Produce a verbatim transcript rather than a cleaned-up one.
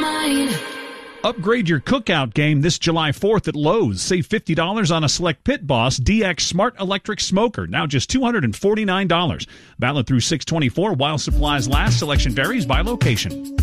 mine. Upgrade your cookout game this July fourth at Lowe's. Save fifty dollars on a select Pit Boss D X Smart Electric Smoker, now just two hundred forty-nine dollars. Valid through six twenty-four while supplies last. Selection varies by location.